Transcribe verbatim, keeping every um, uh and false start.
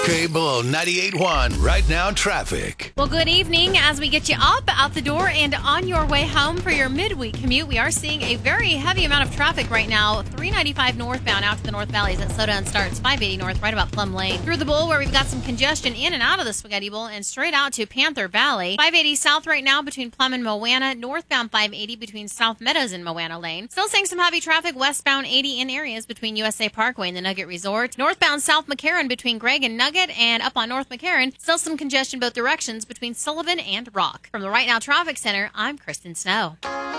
Cable ninety-eight point one, right now traffic. Well, good evening. As we get you up, out the door, and on your way home for your midweek commute, we are seeing a very heavy amount of traffic right now. three ninety-five northbound out to the North Valleys. That slowdown starts five eighty north, right about Plum Lane. Through the Bowl, where we've got some congestion in and out of the Spaghetti Bowl, and straight out to Panther Valley. five eighty south right now between Plum and Moana. Northbound five eighty between South Meadows and Moana Lane. Still seeing some heavy traffic westbound eighty in areas between U S A Parkway and the Nugget Resort. Northbound South McCarran between Gregg and Nugget, and up on North McCarran, still some congestion both directions between Sullivan and Rock. From the Right Now Traffic Center, I'm Kristen Snow.